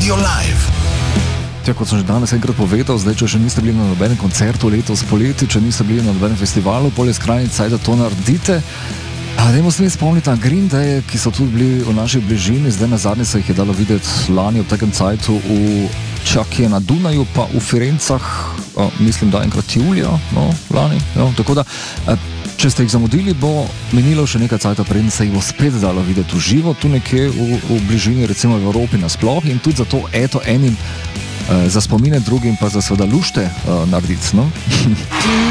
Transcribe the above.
Radio Live. Kot sem že danes enkrat povedal, zdaj, če še niste bili na nobenem koncertu letos poleti, če niste bili na nobenem festivalu, polje skrajni cajt, da to naredite. Dajmo se mi spomniti na Green Day, ki so tudi bili v naši bližini, zdaj na zadnje se jih je dalo videti lani ob takem cajtu je na Dunaju, pa v Firencah, mislim, da enkrat julija, lani. Tako da, če ste jih zamudili, bo minilo še nekaj cajta, preden se jih bo spet dalo videti v živo, tu nekje v bližini, recimo v Evropi nasploh, in tudi zato enim za spomine, drugim pa za seveda lušte narediti.